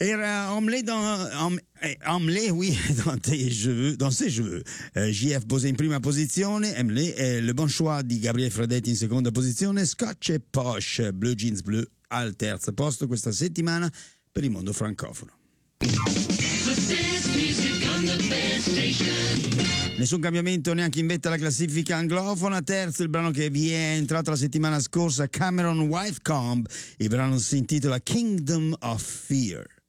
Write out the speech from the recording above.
Era Omelé, oui, dans ses cheveux. JF posé in prima posizione, Omelé, le bon choix di Gabriele Fradetti in seconda posizione, Scotch e Posh, Blue Jeans Bleu al terzo posto questa settimana per il mondo francofono. Nessun cambiamento neanche in vetta alla classifica anglofona. Terzo il brano che vi è entrato la settimana scorsa, Cameron Whitecomb. Il brano si intitola Kingdom of Fear.